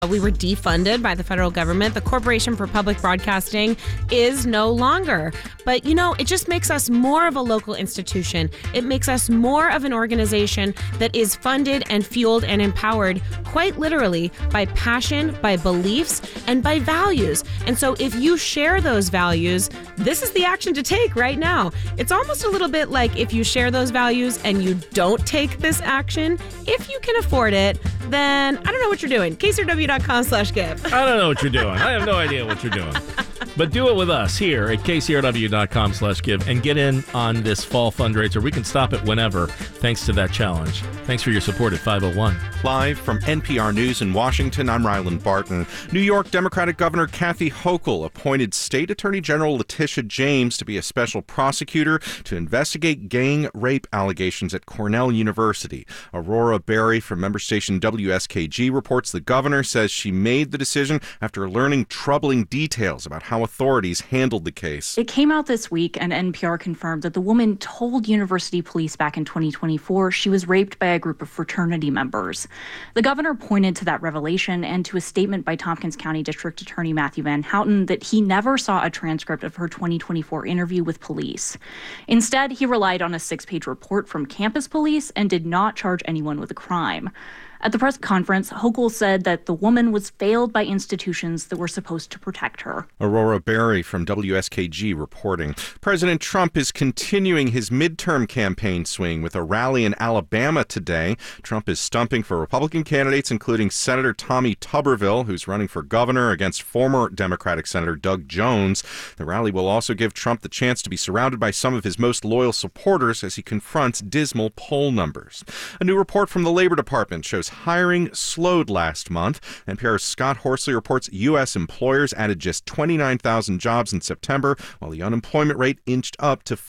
We were defunded by the federal government. The Corporation for Public Broadcasting is no longer. But, it just makes us more of a local institution. It makes us more of an organization that is funded and fueled and empowered, quite literally, by passion, by beliefs, and by values. And so if you share those values, this is the action to take right now. It's almost a little bit like if you share those values and you don't take this action, if you can afford it, then I don't know what you're doing. KCRW.com/give. I don't know what you're doing. I have no idea what you're doing. But do it with us here at KCRW.com/give and get in on this fall fundraiser. We can stop it whenever, thanks to that challenge. Thanks for your support at 501. Live from NPR News in Washington, I'm Ryland Barton. New York Democratic Governor Kathy Hochul appointed State Attorney General Letitia James to be a special prosecutor to investigate gang rape allegations at Cornell University. Aurora Berry from member station WSKG reports the governor says she made the decision after learning troubling details about how authorities handled the case. It came out this week, and NPR confirmed that the woman told university police back in 2024 she was raped by a group of fraternity members. The governor pointed to that revelation and to a statement by Tompkins County District Attorney Matthew Van Houten that he never saw a transcript of her 2024 interview with police. Instead, he relied on a 6-page report from campus police and did not charge anyone with a crime. At the press conference, Hochul said that the woman was failed by institutions that were supposed to protect her. Aurora Berry from WSKG reporting. President Trump is continuing his midterm campaign swing with a rally in Alabama today. Trump is stumping for Republican candidates, including Senator Tommy Tuberville, who's running for governor against former Democratic Senator Doug Jones. The rally will also give Trump the chance to be surrounded by some of his most loyal supporters as he confronts dismal poll numbers. A new report from the Labor Department shows hiring slowed last month. NPR's Scott Horsley reports U.S. employers added just 29,000 jobs in September, while the unemployment rate inched up to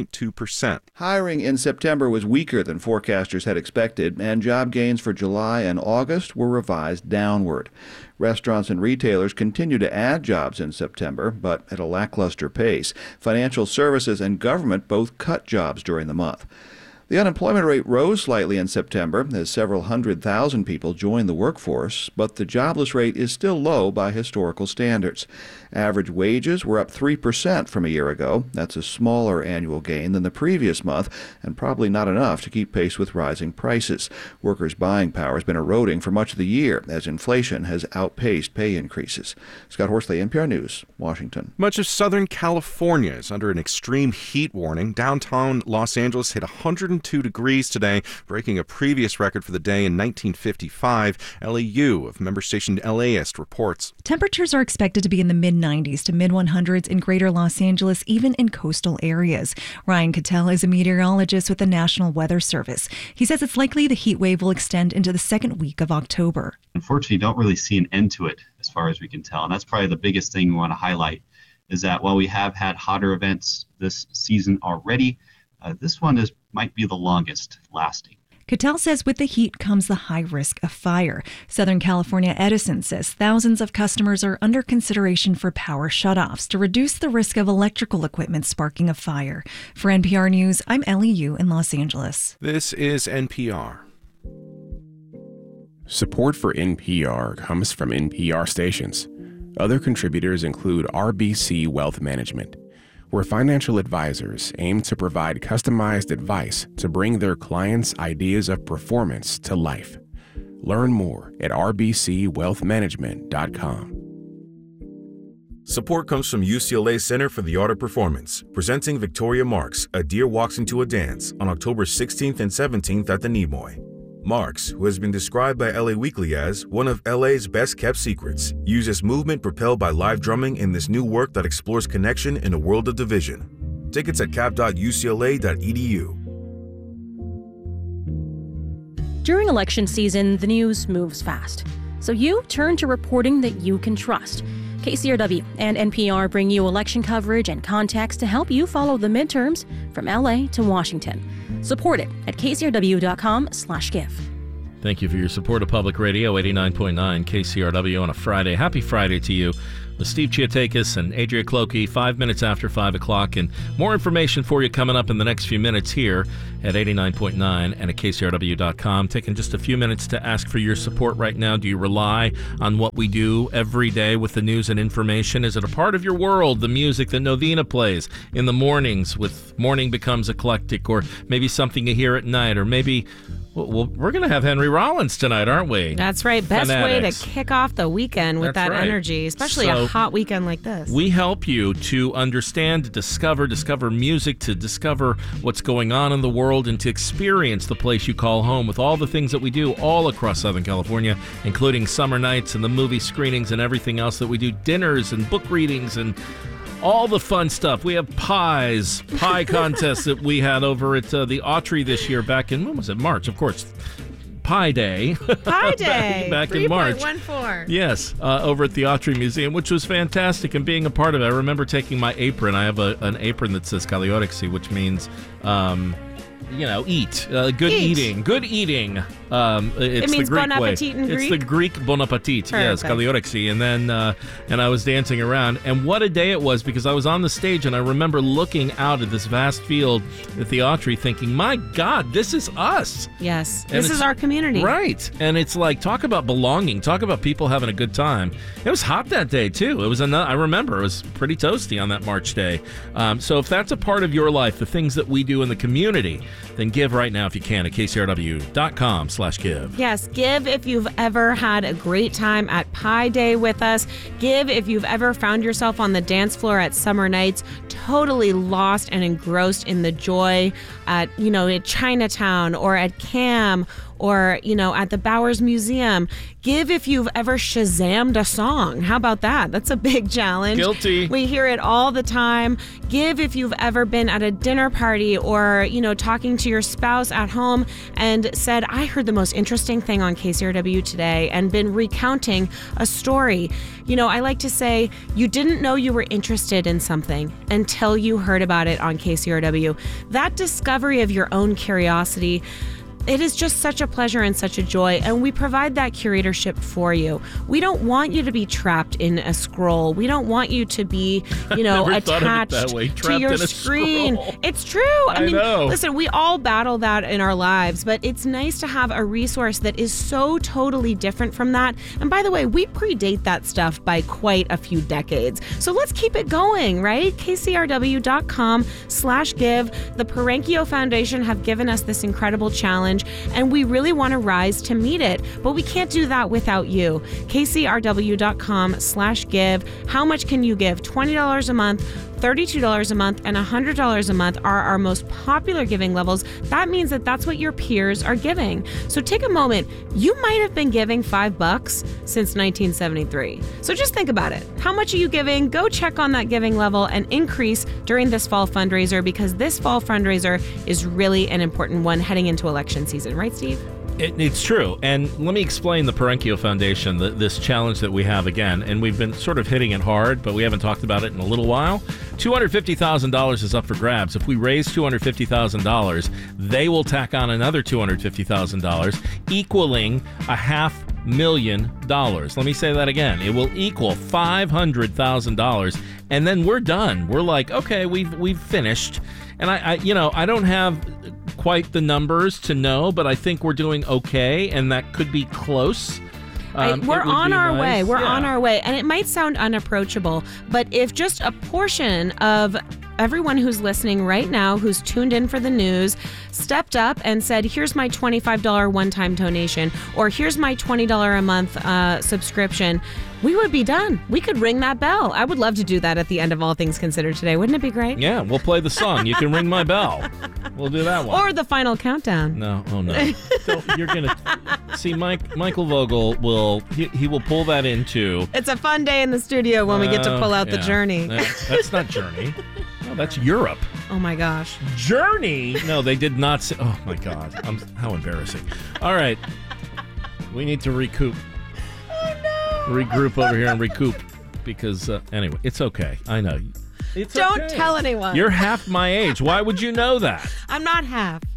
4.2%. Hiring in September was weaker than forecasters had expected, and job gains for July and August were revised downward. Restaurants and retailers continue to add jobs in September, but at a lackluster pace. Financial services and government both cut jobs during the month. The unemployment rate rose slightly in September as several 100,000 people joined the workforce, but the jobless rate is still low by historical standards. Average wages were up 3% from a year ago. That's a smaller annual gain than the previous month, and probably not enough to keep pace with rising prices. Workers' buying power has been eroding for much of the year as inflation has outpaced pay increases. Scott Horsley, NPR News, Washington. Much of Southern California is under an extreme heat warning. Downtown Los Angeles hit 102 degrees today, breaking a previous record for the day in 1955. LAU of member station LAist reports. Temperatures are expected to be in the mid-90s to mid-100s in greater Los Angeles, even in coastal areas. Ryan Cattell is a meteorologist with the National Weather Service. He says it's likely the heat wave will extend into the second week of October. Unfortunately, don't really see an end to it as far as we can tell. And that's probably the biggest thing we want to highlight is that while we have had hotter events this season already, this one might be the longest lasting. Cattell says with the heat comes the high risk of fire. Southern California Edison says thousands of customers are under consideration for power shutoffs to reduce the risk of electrical equipment sparking a fire. For NPR News, I'm Ellie Yu in Los Angeles. This is NPR. Support for NPR comes from NPR stations. Other contributors include RBC Wealth Management, where financial advisors aim to provide customized advice to bring their clients' ideas of performance to life. Learn more at rbcwealthmanagement.com. Support comes from UCLA Center for the Art of Performance, presenting Victoria Marx, A Deer Walks Into a Dance, on October 16th and 17th at the Nimoy. Marx, who has been described by LA Weekly as one of LA's best-kept secrets, uses movement propelled by live drumming in this new work that explores connection in a world of division. Tickets at cap.ucla.edu. During election season, the news moves fast. So you turn to reporting that you can trust. KCRW and NPR bring you election coverage and context to help you follow the midterms from LA to Washington. Support it at kcrw.com/give. Thank you for your support of Public Radio 89.9 KCRW on a Friday. Happy Friday to you. With Steve Chiatakis and Adria Clokey, 5 minutes after 5 o'clock. And more information for you coming up in the next few minutes here at 89.9 and at KCRW.com. Taking just a few minutes to ask for your support right now. Do you rely on what we do every day with the news and information? Is it a part of your world, the music that Novena plays in the mornings with Morning Becomes Eclectic, or maybe something you hear at night, or maybe... Well, we're going to have Henry Rollins tonight, aren't we? That's right. Best Fanatics. way to kick off the weekend with That's that right. energy, especially a hot weekend like this. We help you to understand, to discover music, to discover what's going on in the world, and to experience the place you call home with all the things that we do all across Southern California, including summer nights and the movie screenings and everything else that we do, dinners and book readings and all the fun stuff. We have pie contests that we had over at the Autry this year back in, when was it? March, of course. Pie Day. Pie Day. back in March. 3.14. Yes, over at the Autry Museum, which was fantastic, and being a part of it. I remember taking my apron. I have an apron that says Kaliorixi, which means... eat. Good eating. Good eating. It means the Greek bon way. appetit in Greek? It's the Greek bon appetit. Yes, Kaliorixi. And then, and I was dancing around. And what a day it was, because I was on the stage and I remember looking out at this vast field at the Autry thinking, my God, this is us. Yes. And this is our community. Right. And it's like, talk about belonging. Talk about people having a good time. It was hot that day, too. It was I remember it was pretty toasty on that March day. So if that's a part of your life, the things that we do in the community, then give right now if you can at kcrw.com/give. Yes, give if you've ever had a great time at Pie Day with us. Give if you've ever found yourself on the dance floor at summer nights, totally lost and engrossed in the joy at, at Chinatown or at CAM or, at the Bowers Museum. Give if you've ever Shazammed a song. How about that? That's a big challenge. Guilty. We hear it all the time. Give if you've ever been at a dinner party or, talking to your spouse at home and said, I heard the most interesting thing on KCRW today, and been recounting a story. I like to say, you didn't know you were interested in something until you heard about it on KCRW. That discovery of your own curiosity, it is just such a pleasure and such a joy, and we provide that curatorship for you. We don't want you to be trapped in a scroll. We don't want you to be, attached to your screen. Scroll. It's true. I mean, know. Listen, we all battle that in our lives, but it's nice to have a resource that is so totally different from that. And by the way, we predate that stuff by quite a few decades. So let's keep it going, right? KCRW.com/give. The Perenkio Foundation have given us this incredible challenge, and we really want to rise to meet it, but we can't do that without you. KCRW.com/give. How much can you give? $20 a month, $32 a month, and $100 a month are our most popular giving levels. That means that that's what your peers are giving. So take a moment. You might have been giving $5 since 1973. So just think about it. How much are you giving? Go check on that giving level and increase during this fall fundraiser, because this fall fundraiser is really an important one heading into election season. Right, Steve? It's true. And let me explain the Perenkio Foundation, this challenge that we have again. And we've been sort of hitting it hard, but we haven't talked about it in a little while. $250,000 is up for grabs. If we raise $250,000, they will tack on another $250,000, equaling $500,000. Let me say that again. It will equal $500,000. And then we're done. We're like, okay, we've finished. And I don't have quite the numbers to know, but I think we're doing okay, and that could be close. We're on our way. We're Yeah. on our way. And it might sound unapproachable, but if just a portion of everyone who's listening right now, who's tuned in for the news, stepped up and said, here's my $25 one-time donation, or here's my $20 a month subscription, we would be done. We could ring that bell. I would love to do that at the end of All Things Considered today. Wouldn't it be great? Yeah, we'll play the song. You can ring my bell. We'll do that one. Or the final countdown. No, oh no. You're going to... See, Michael Vogel will pull that into... It's a fun day in the studio when we get to pull out the Journey. That's not Journey. No, that's Europe. Oh my gosh. Journey? No, they did not say... Oh my God. How embarrassing. All right. We need to recoup. Oh no. Regroup over here and recoup. Because, anyway, it's okay. I know. It's Don't okay. tell anyone. You're half my age. Why would you know that? I'm not half.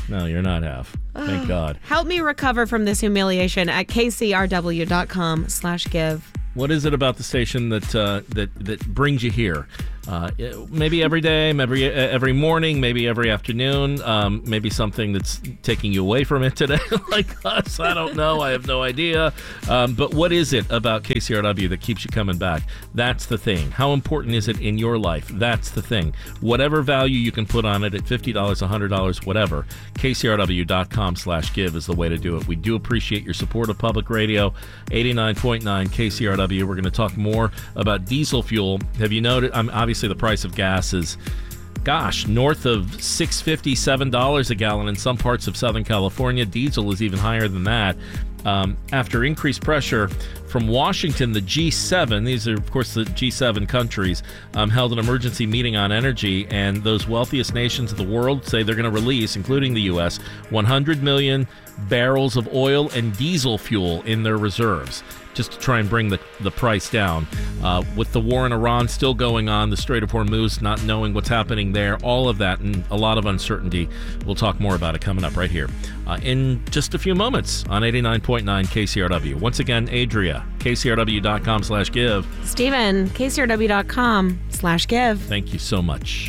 No, you're not half. Thank God. Help me recover from this humiliation at kcrw.com/give. What is it about the station that brings you here? Maybe every day, maybe every morning, maybe every afternoon, maybe something that's taking you away from it today, like us. I don't know. I have no idea. But what is it about KCRW that keeps you coming back? That's the thing. How important is it in your life? That's the thing. Whatever value you can put on it at $50, $100, whatever, kcrw.com/give is the way to do it. We do appreciate your support of public radio. 89.9 KCRW. We're going to talk more about diesel fuel. Have you noted? Obviously, the price of gas is, north of $6.50, $7 a gallon in some parts of Southern California. Diesel is even higher than that. After increased pressure from Washington, the G7, these are, of course, the G7 countries, held an emergency meeting on energy, and those wealthiest nations of the world say they're going to release, including the U.S., 100 million barrels of oil and diesel fuel in their reserves, just to try and bring the price down. With the war in Iran still going on, the Strait of Hormuz, not knowing what's happening there, all of that, and a lot of uncertainty. We'll talk more about it coming up right here in just a few moments on 89.9 KCRW. Once again, Adria, kcrw.com/give. Stephen, kcrw.com/give. Thank you so much.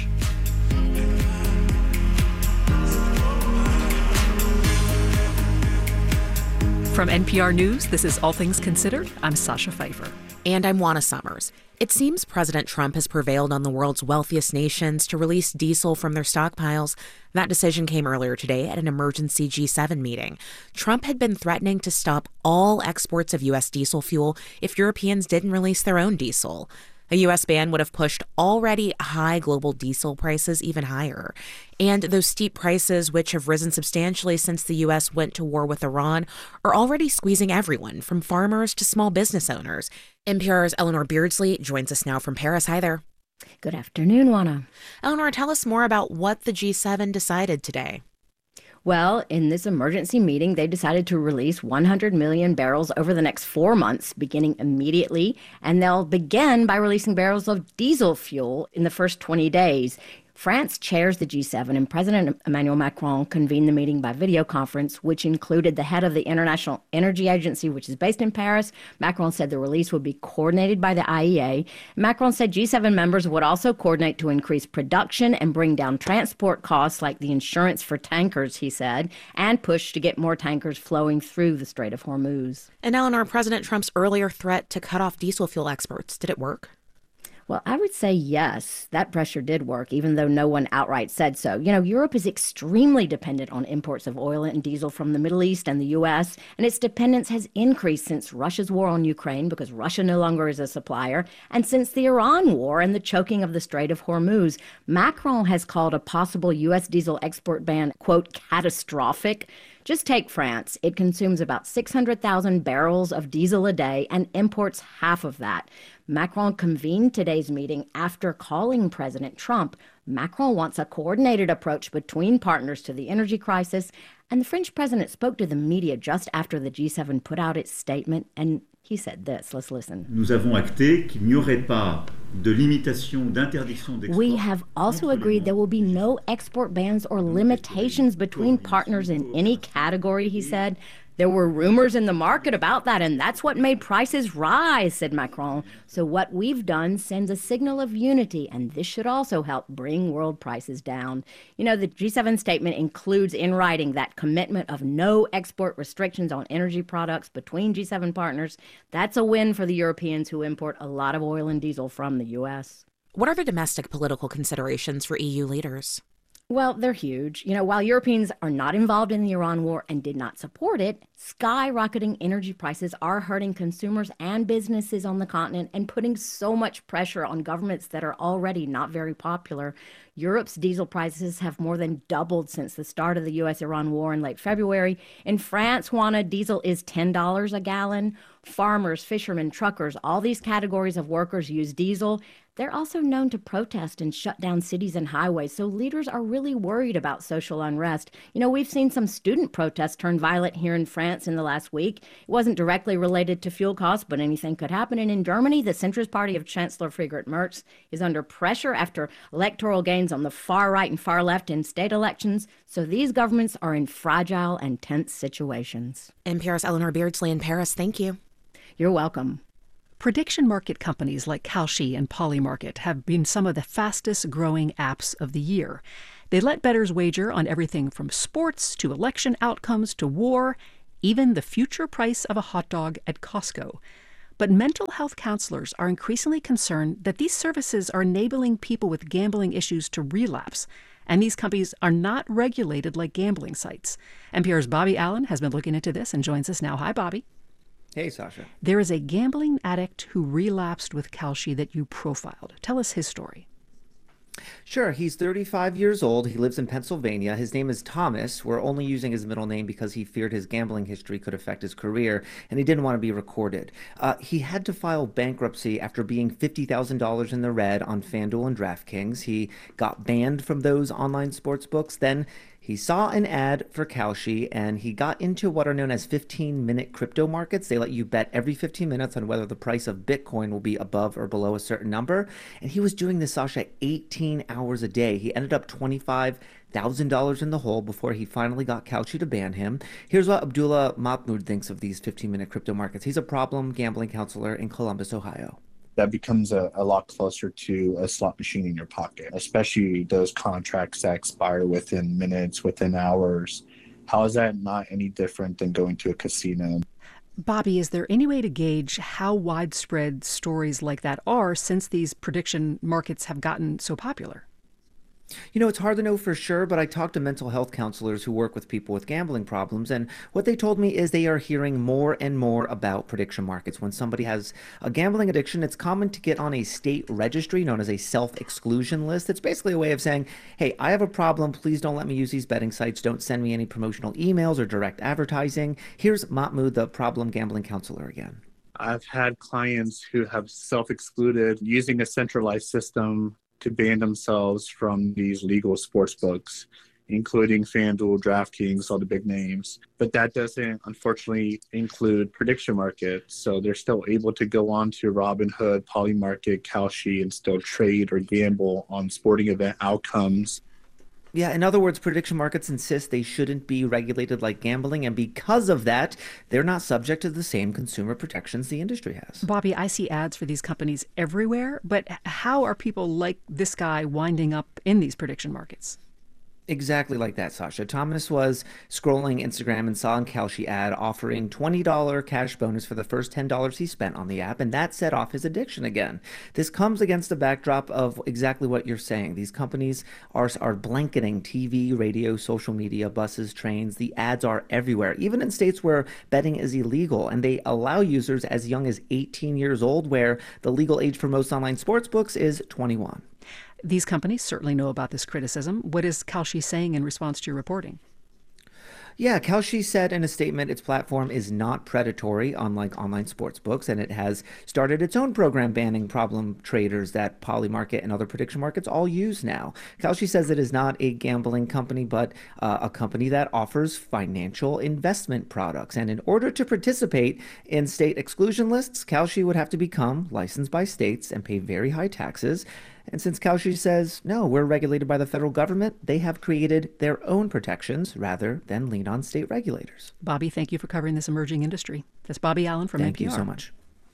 From NPR News, this is All Things Considered. I'm Sasha Pfeiffer. And I'm Juana Summers. It seems President Trump has prevailed on the world's wealthiest nations to release diesel from their stockpiles. That decision came earlier today at an emergency G7 meeting. Trump had been threatening to stop all exports of U.S. diesel fuel if Europeans didn't release their own diesel. A U.S. ban would have pushed already high global diesel prices even higher. And those steep prices, which have risen substantially since the U.S. went to war with Iran, are already squeezing everyone, from farmers to small business owners. NPR's Eleanor Beardsley joins us now from Paris. Hi there. Good afternoon, Juana. Eleanor, tell us more about what the G7 decided today. Well, in this emergency meeting, they decided to release 100 million barrels over the next 4 months, beginning immediately. And they'll begin by releasing barrels of diesel fuel in the first 20 days. France chairs the G7, and President Emmanuel Macron convened the meeting by video conference, which included the head of the International Energy Agency, which is based in Paris. Macron said the release would be coordinated by the IEA. Macron said G7 members would also coordinate to increase production and bring down transport costs, like the insurance for tankers, he said, and push to get more tankers flowing through the Strait of Hormuz. And Eleanor, President Trump's earlier threat to cut off diesel fuel exports, did it work? Well, I would say yes, that pressure did work, even though no one outright said so. You know, Europe is extremely dependent on imports of oil and diesel from the Middle East and the U.S., and its dependence has increased since Russia's war on Ukraine, because Russia no longer is a supplier, and since the Iran war and the choking of the Strait of Hormuz. Macron has called a possible U.S. diesel export ban, quote, catastrophic. Just take France. It consumes about 600,000 barrels of diesel a day and imports half of that. Macron convened today's meeting after calling President Trump. Macron wants a coordinated approach between partners to the energy crisis. And the French president spoke to the media just after the G7 put out its statement, and he said this. Let's listen. We have also agreed there will be no export bans or limitations between partners in any category, he said. There were rumors in the market about that, and that's what made prices rise, said Macron. So what we've done sends a signal of unity, and this should also help bring world prices down. You know, the G7 statement includes in writing that commitment of no export restrictions on energy products between G7 partners. That's a win for the Europeans who import a lot of oil and diesel from the U.S. What are the domestic political considerations for EU leaders? Well, they're huge. You know, while Europeans are not involved in the Iran war and did not support it, skyrocketing energy prices are hurting consumers and businesses on the continent and putting so much pressure on governments that are already not very popular. Europe's diesel prices have more than doubled since the start of the U.S.-Iran war in late February. In France, Juana, diesel is $10 a gallon. Farmers, fishermen, truckers, all these categories of workers use diesel. They're also known to protest and shut down cities and highways, so leaders are really worried about social unrest. We've seen some student protests turn violent here in France in the last week. It wasn't directly related to fuel costs, but anything could happen. And in Germany, the centrist party of Chancellor Friedrich Merz is under pressure after electoral gains on the far right and far left in state elections. So these governments are in fragile and tense situations. NPR's Eleanor Beardsley in Paris, thank you. You're welcome. Prediction market companies like Kalshi and Polymarket have been some of the fastest growing apps of the year. They let bettors wager on everything from sports to election outcomes to war, even the future price of a hot dog at Costco. But mental health counselors are increasingly concerned that these services are enabling people with gambling issues to relapse, and these companies are not regulated like gambling sites. NPR's Bobby Allen has been looking into this and joins us now. Hi, Bobby. Hey, Sasha. There is a gambling addict who relapsed with Kalshi that you profiled. Tell us his story. Sure. He's 35 years old. He lives in Pennsylvania. His name is Thomas. We're only using his middle name because he feared his gambling history could affect his career, and he didn't want to be recorded. He had to file bankruptcy after being $50,000 in the red on FanDuel and DraftKings. He got banned from those online sports books. Then he saw an ad for Kalshi, and he got into what are known as 15-minute crypto markets. They let you bet every 15 minutes on whether the price of Bitcoin will be above or below a certain number. And he was doing this, Sasha, 18 hours a day. He ended up $25,000 in the hole before he finally got Kalshi to ban him. Here's what Abdullah Mahmoud thinks of these 15-minute crypto markets. He's a problem gambling counselor in Columbus, Ohio. That becomes a lot closer to a slot machine in your pocket, especially those contracts that expire within minutes, within hours. How is that not any different than going to a casino? Bobby, is there any way to gauge how widespread stories like that are since these prediction markets have gotten so popular? It's hard to know for sure, but I talked to mental health counselors who work with people with gambling problems, and what they told me is they are hearing more and more about prediction markets. When somebody has a gambling addiction, it's common to get on a state registry known as a self-exclusion list. It's basically a way of saying, hey, I have a problem. Please don't let me use these betting sites. Don't send me any promotional emails or direct advertising. Here's Mahmoud, the problem gambling counselor again. I've had clients who have self-excluded using a centralized system to ban themselves from these legal sports books, including FanDuel, DraftKings, all the big names. But that doesn't, unfortunately, include prediction markets. So they're still able to go on to Robinhood, Polymarket, Kalshi, and still trade or gamble on sporting event outcomes. Yeah, in other words, prediction markets insist they shouldn't be regulated like gambling, and because of that, they're not subject to the same consumer protections the industry has. Bobby, I see ads for these companies everywhere, but how are people like this guy winding up in these prediction markets? Exactly like that, Sasha. Thomas was scrolling Instagram and saw a Kalshi ad offering $20 cash bonus for the first $10 he spent on the app, and that set off his addiction again. This comes against the backdrop of exactly what you're saying. These companies are blanketing TV, radio, social media, buses, trains. The ads are everywhere, even in states where betting is illegal, and they allow users as young as 18 years old, where the legal age for most online sports books is 21. These companies certainly know about this criticism. What is Kalshi saying in response to your reporting? Yeah, Kalshi said in a statement its platform is not predatory, unlike online sports books, and it has started its own program banning problem traders that Polymarket and other prediction markets all use now. Kalshi says it is not a gambling company, but a company that offers financial investment products. And in order to participate in state exclusion lists, Kalshi would have to become licensed by states and pay very high taxes. And since Kalshi says, no, we're regulated by the federal government, they have created their own protections rather than lean on state regulators. Bobby, thank you for covering this emerging industry. That's Bobby Allen from NPR. Thank you so much.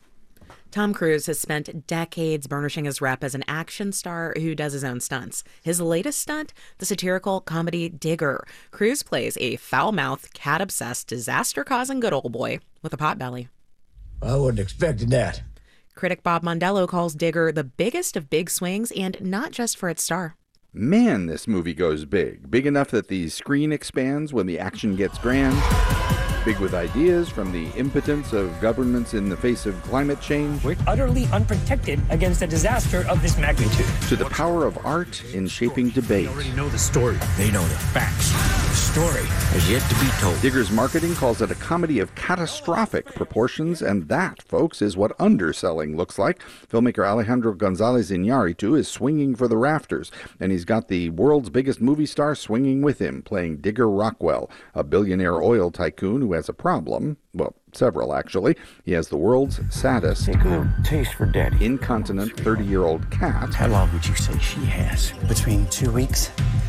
Tom Cruise has spent decades burnishing his rep as an action star who does his own stunts. His latest stunt, the satirical comedy Digger. Cruise plays a foul-mouthed, cat-obsessed, disaster-causing good old boy with a potbelly. I wouldn't expect that. Critic Bob Mondello calls Digger the biggest of big swings, and not just for its star. Man, this movie goes big. Big enough that the screen expands when the action gets grand. Big with ideas from the impotence of governments in the face of climate change. We're utterly unprotected against a disaster of this magnitude. To the power of art in shaping debate. They already know the story. They know the facts. The story has yet to be told. Digger's marketing calls it a comedy of catastrophic proportions, and that, folks, is what underselling looks like. Filmmaker Alejandro González Iñárritu is swinging for the rafters, and he's got the world's biggest movie star swinging with him, playing Digger Rockwell, a billionaire oil tycoon who has a problem. Well, several, actually. He has the world's saddest, taste for daddy, incontinent 30-year-old cat. How long would you say she has? Between 2 weeks,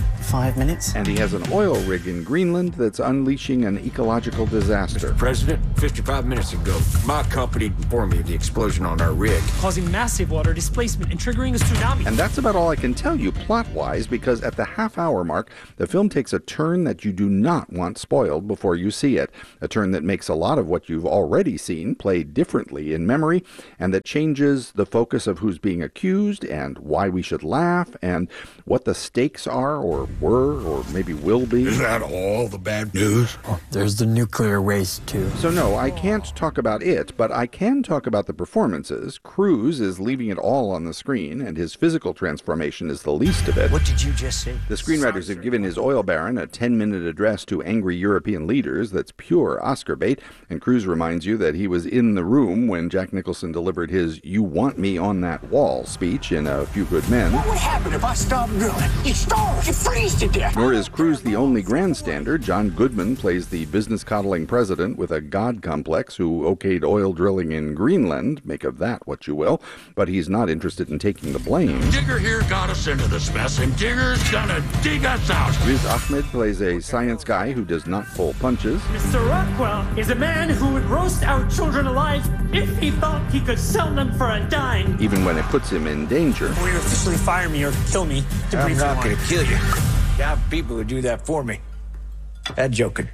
5 minutes. And he has an oil rig in Greenland that's unleashing an ecological disaster. Mr. President, 55 minutes ago, my company informed me of the explosion on our rig, causing massive water displacement and triggering a tsunami. And that's about all I can tell you plot-wise, because at the half-hour mark, the film takes a turn that you do not want spoiled before you see it. A turn that makes a lot of what you've already seen played differently in memory, and that changes the focus of who's being accused and why we should laugh and what the stakes are or were or maybe will be. Is that all the bad news? Oh, there's the nuclear waste, too. So no, I can't talk about it, but I can talk about the performances. Cruise is leaving it all on the screen, and his physical transformation is the least of it. What did you just say? The screenwriters have given his oil baron a 10-minute address to angry European leaders that's pure Oscar bait, and Cruise reminds you that he was in the room when Jack Nicholson delivered his "You want me on that wall" speech in A Few Good Men. What would happen if I stopped drilling? You starve, you freeze to death. Nor is Cruise the only grandstander. John Goodman plays the business-coddling president with a god complex who okayed oil drilling in Greenland. Make of that what you will. But he's not interested in taking the blame. Digger here got us into this mess, and Digger's gonna dig us out. Riz Ahmed plays a science guy who does not pull punches. Mr. Rockwell is a man who would roast our children alive if he thought he could sell them for a dime. Even when it puts him in danger. Will you officially fire me or kill me? I'm not gonna kill you. I have people who do that for me. That joking.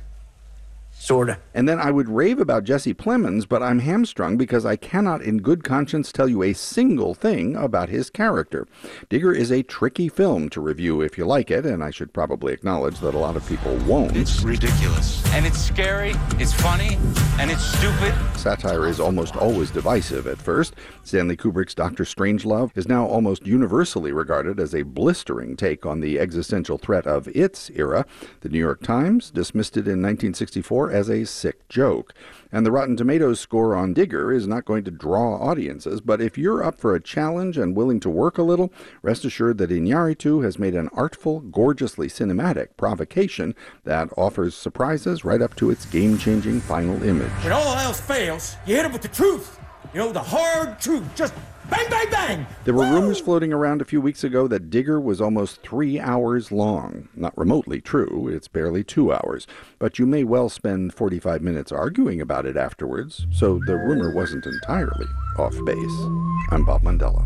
Sorta. And then I would rave about Jesse Plemons, but I'm hamstrung because I cannot in good conscience tell you a single thing about his character. Digger is a tricky film to review if you like it, and I should probably acknowledge that a lot of people won't. It's ridiculous. And it's scary, it's funny, and it's stupid. Satire is almost always divisive at first. Stanley Kubrick's Dr. Strangelove is now almost universally regarded as a blistering take on the existential threat of its era. The New York Times dismissed it in 1964 as a sick joke. And the Rotten Tomatoes score on Digger is not going to draw audiences, but if you're up for a challenge and willing to work a little, rest assured that Iñárritu has made an artful, gorgeously cinematic provocation that offers surprises right up to its game-changing final image. When all else fails, you hit it with the truth. You know, the hard truth. Just bang, bang, bang! There were rumors floating around a few weeks ago that Digger was almost 3 hours long. Not remotely true, it's barely 2 hours. But you may well spend 45 minutes arguing about it afterwards, so the rumor wasn't entirely off base. I'm Bob Mondello.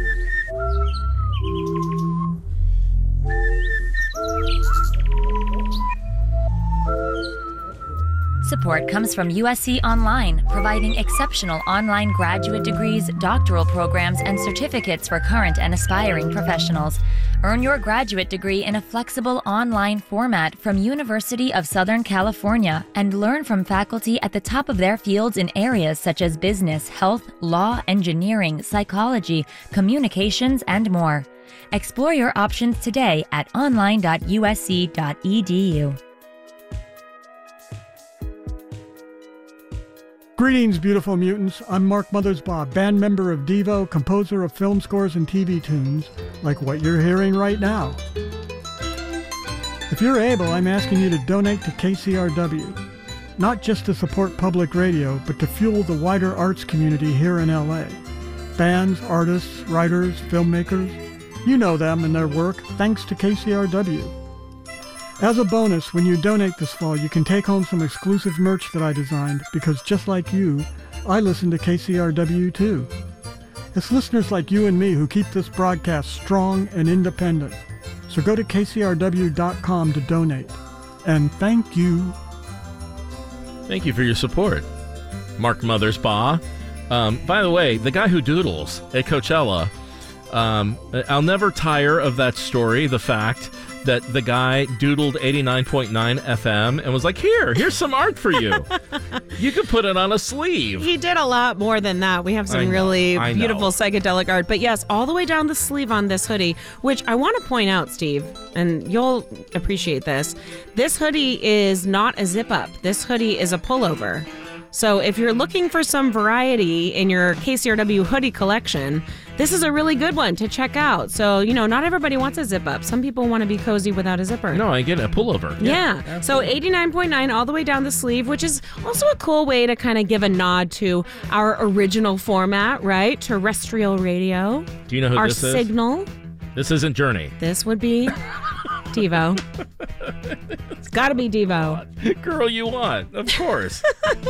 Support comes from USC Online, providing exceptional online graduate degrees, doctoral programs, and certificates for current and aspiring professionals. Earn your graduate degree in a flexible online format from University of Southern California and learn from faculty at the top of their fields in areas such as business, health, law, engineering, psychology, communications, and more. Explore your options today at online.usc.edu. Greetings, beautiful mutants. I'm Mark Mothersbaugh, band member of Devo, composer of film scores and TV tunes, like what you're hearing right now. If you're able, I'm asking you to donate to KCRW, not just to support public radio, but to fuel the wider arts community here in LA. Bands, artists, writers, filmmakers, you know them and their work, thanks to KCRW. As a bonus, when you donate this fall, you can take home some exclusive merch that I designed, because just like you, I listen to KCRW too. It's listeners like you and me who keep this broadcast strong and independent. So go to kcrw.com to donate. And thank you. Thank you for your support. Mark Mothersbaugh. By the way, the guy who doodles at Coachella, I'll never tire of that story, the fact that the guy doodled 89.9 FM and was like, here's some art for you. You could put it on a sleeve. He did a lot more than that. We have some really beautiful psychedelic art. But yes, all the way down the sleeve on this hoodie, which I want to point out, Steve, and you'll appreciate this. This hoodie is not a zip up. This hoodie is a pullover. So if you're looking for some variety in your KCRW hoodie collection, this is a really good one to check out. So, not everybody wants a zip up. Some people want to be cozy without a zipper. No, I get a pullover. Yeah. So 89.9 all the way down the sleeve, which is also a cool way to kind of give a nod to our original format, right? Terrestrial radio. Do you know who this is? Our signal. This isn't Journey. This would be Devo. It's got to be Devo. Girl you want, of course.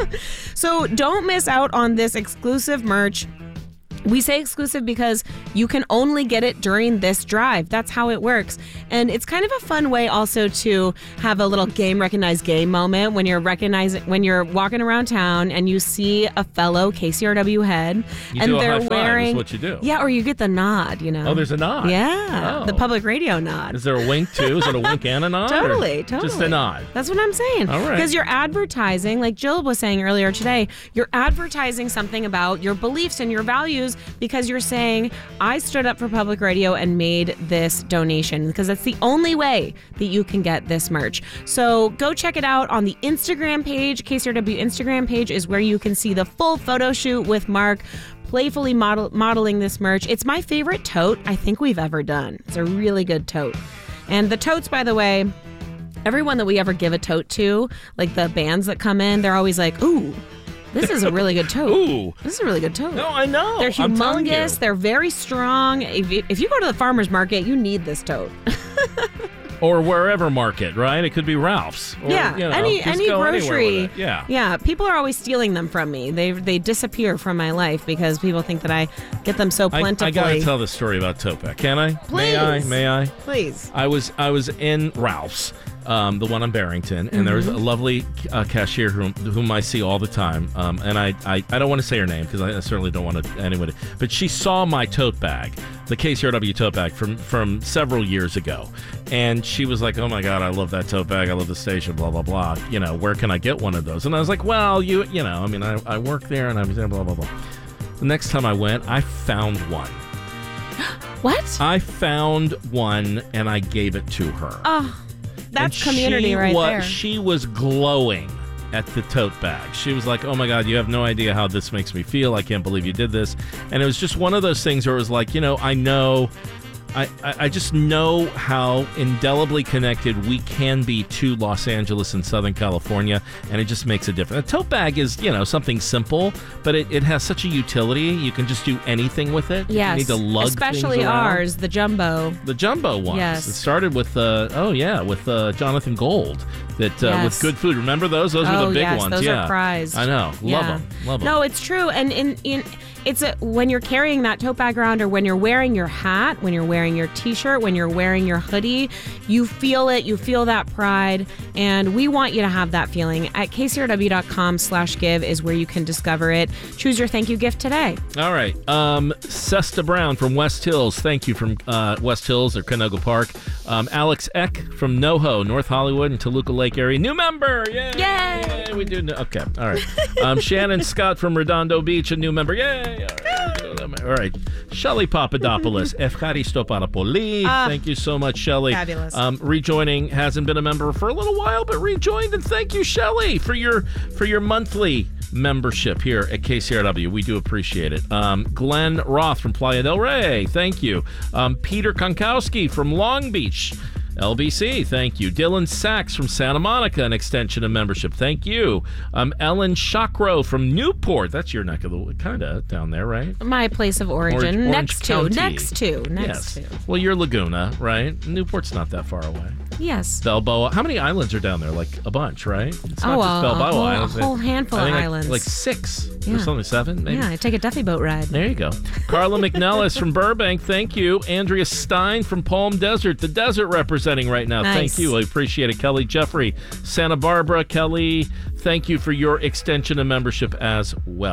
So don't miss out on this exclusive merch. We say exclusive because you can only get it during this drive. That's how it works. And it's kind of a fun way also to have a little recognize game moment when you're walking around town and you see a fellow KCRW head and they're wearing what you do. Yeah, or you get the nod, Oh, there's a nod. Yeah. Oh. The public radio nod. Is there a wink too? Is it a wink and a nod? Totally. Just a nod. That's what I'm saying. All right. Because you're advertising, like Jill was saying earlier today, you're advertising something about your beliefs and your values because you're saying, I stood up for public radio and made this donation, because that's the only way that you can get this merch. So go check it out on the Instagram page. KCRW Instagram page is where you can see the full photo shoot with Mark playfully modeling this merch. It's my favorite tote I think we've ever done. It's a really good tote. And the totes, by the way, everyone that we ever give a tote to, like the bands that come in, they're always like, ooh, this is a really good tote. Ooh. This is a really good tote. No, I know. They're I'm telling you. humongous. They're very strong. If you go to the farmer's market, you need this tote. Or wherever market, right? It could be Ralph's. Or, any grocery. Yeah. People are always stealing them from me. They disappear from my life because people think that I get them so plentifully. I got to tell the story about Tote Bag. Can I? Please. May I? Please. I was in Ralph's. The one on Barrington, and there's a lovely cashier whom I see all the time, and I don't want to say her name because I certainly don't want anybody, but she saw my tote bag, the KCRW tote bag from several years ago, and she was like, oh my God, I love that tote bag, I love the station, blah, blah, blah, where can I get one of those? And I was like, well, I work there, and I was there, blah, blah, blah. The next time I went, I found one. What? I found one, and I gave it to her. Oh. That's community right there. She was glowing at the tote bag. She was like, oh my God, you have no idea how this makes me feel. I can't believe you did this. And it was just one of those things where it was like, I just know how indelibly connected we can be to Los Angeles and Southern California, and it just makes a difference. A tote bag is, something simple, but it has such a utility. You can just do anything with it. Yes. You need to lug especially things around. ours, the jumbo. The jumbo ones. Yes. It started with Jonathan Gold. With Good Food. Remember those? Those were the big ones. Those are prized. I know. Love them. No, it's true. And when you're carrying that tote bag around, or when you're wearing your hat, when you're wearing your t-shirt, when you're wearing your hoodie, you feel it. You feel that pride. And we want you to have that feeling. At kcrw.com/give is where you can discover it. Choose your thank you gift today. All right. Sesta Brown from West Hills. Thank you from West Hills or Canoga Park. Alex Eck from NoHo, North Hollywood and Toluca Lake area. New member. Yay. Yay. We do. Okay. All right. Shannon Scott from Redondo Beach, a new member. Yay. All right. Shelly Papadopoulos. Efcharisto Parapoli. Thank you so much, Shelly. Fabulous. Rejoining, hasn't been a member for a little while, but rejoined, and thank you, Shelly, for your monthly membership here at KCRW. We do appreciate it. Glenn Roth from Playa del Rey. Thank you. Peter Konkowski from Long Beach. LBC, thank you. Dylan Sachs from Santa Monica, an extension of membership. Thank you. Ellen Shakro from Newport. That's your neck of the wood, kind of down there, right? My place of origin. Orange County. Next to. Well, you're Laguna, right? Newport's not that far away. Yes. Balboa. How many islands are down there? Like a bunch, right? It's not just Balboa Islands. A whole handful of islands. Like 6 or something, 7 maybe. Yeah, I take a Duffy boat ride. There you go. Carla McNellis from Burbank, thank you. Andrea Stein from Palm Desert, the desert representing right now. Nice. Thank you. I appreciate it. Kelly Jeffrey, Santa Barbara. Kelly, thank you for your extension of membership as well.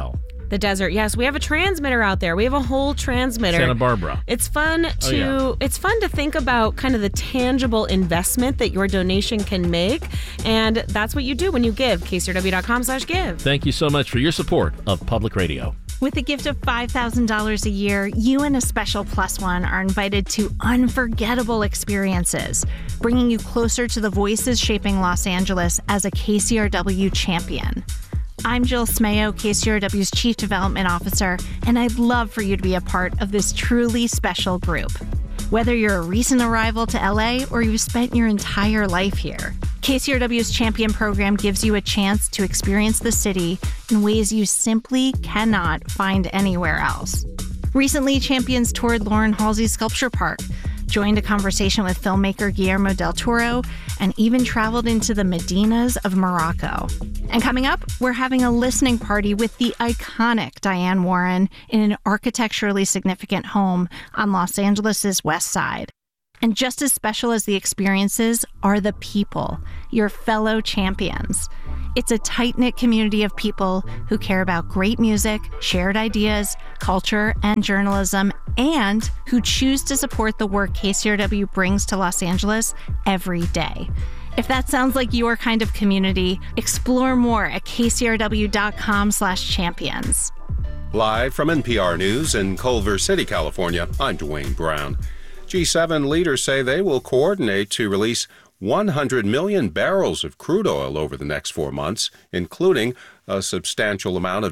The desert. Yes, we have a transmitter out there. We have a whole transmitter. Santa Barbara. It's fun to think about kind of the tangible investment that your donation can make, and that's what you do when you give. KCRW.com/give. Thank you so much for your support of Public Radio. With a gift of $5,000 a year, you and a special plus one are invited to unforgettable experiences, bringing you closer to the voices shaping Los Angeles as a KCRW champion. I'm Jill Smayo, KCRW's Chief Development Officer, and I'd love for you to be a part of this truly special group. Whether you're a recent arrival to LA or you've spent your entire life here, KCRW's Champion program gives you a chance to experience the city in ways you simply cannot find anywhere else. Recently, Champions toured Lauren Halsey's Sculpture Park, joined a conversation with filmmaker Guillermo del Toro, and even traveled into the Medinas of Morocco. And coming up, we're having a listening party with the iconic Diane Warren in an architecturally significant home on Los Angeles' West Side. And just as special as the experiences are the people, your fellow champions. It's a tight-knit community of people who care about great music, shared ideas, culture, and journalism, and who choose to support the work KCRW brings to Los Angeles every day. If that sounds like your kind of community, explore more at kcrw.com/champions. Live from NPR News in Culver City, California, I'm Dwayne Brown. G7 leaders say they will coordinate to release 100 million barrels of crude oil over the next 4 months, including a substantial amount of